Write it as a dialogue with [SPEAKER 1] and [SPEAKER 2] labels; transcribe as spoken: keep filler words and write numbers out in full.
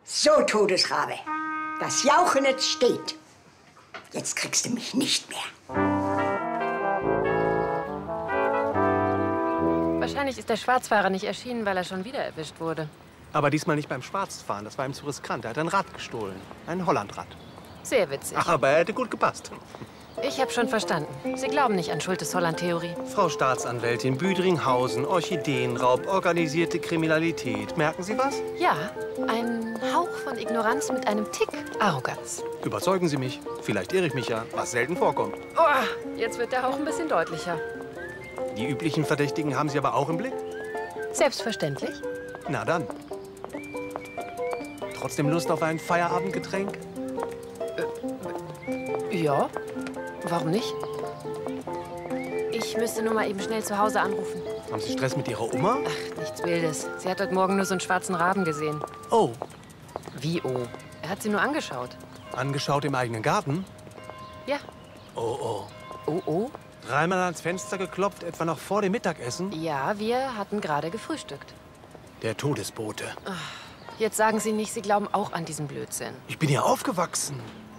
[SPEAKER 1] So, Todesrabe, das Jauchen jetzt steht. Jetzt kriegst du mich nicht mehr.
[SPEAKER 2] Wahrscheinlich ist der Schwarzfahrer nicht erschienen, weil er schon wieder erwischt wurde.
[SPEAKER 3] Aber diesmal nicht beim Schwarzfahren, das war ihm zu riskant. Er hat ein Rad gestohlen, ein Hollandrad.
[SPEAKER 2] Sehr witzig.
[SPEAKER 3] Ach, aber er hätte gut gepasst.
[SPEAKER 2] Ich habe schon verstanden. Sie glauben nicht an Schultes-Holland-Theorie.
[SPEAKER 3] Frau Staatsanwältin, Büdringhausen, Orchideenraub, organisierte Kriminalität. Merken Sie was?
[SPEAKER 2] Ja, ein Hauch von Ignoranz mit einem Tick Arroganz.
[SPEAKER 3] Überzeugen Sie mich. Vielleicht irre ich mich ja, was selten vorkommt.
[SPEAKER 2] Oh, jetzt wird der Hauch ein bisschen deutlicher.
[SPEAKER 3] Die üblichen Verdächtigen haben Sie aber auch im Blick?
[SPEAKER 2] Selbstverständlich.
[SPEAKER 3] Na dann. Trotzdem Lust auf ein Feierabendgetränk?
[SPEAKER 2] Äh, ja. Warum nicht? Ich müsste nur mal eben schnell zu Hause anrufen.
[SPEAKER 3] Haben Sie Stress mit Ihrer Oma?
[SPEAKER 2] Ach, nichts Wildes. Sie hat heute Morgen nur so einen schwarzen Raben gesehen.
[SPEAKER 3] Oh.
[SPEAKER 2] Wie oh? Er hat sie nur angeschaut.
[SPEAKER 3] Angeschaut im eigenen Garten?
[SPEAKER 2] Ja.
[SPEAKER 3] Oh, oh.
[SPEAKER 2] Oh, oh?
[SPEAKER 3] Dreimal ans Fenster geklopft, etwa noch vor dem Mittagessen?
[SPEAKER 2] Ja, wir hatten gerade gefrühstückt.
[SPEAKER 3] Der Todesbote.
[SPEAKER 2] Ach, jetzt sagen Sie nicht, Sie glauben auch an diesen Blödsinn.
[SPEAKER 3] Ich bin hier aufgewachsen.